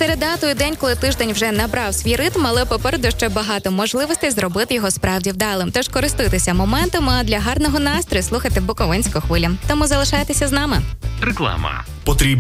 Середа – той день, коли тиждень вже набрав свій ритм, але попереду ще багато можливостей зробити його справді вдалим. Тож користуйтеся моментом, а для гарного настрою слухайте Буковинську хвилю. Тому залишайтеся з нами. Реклама. Потрібно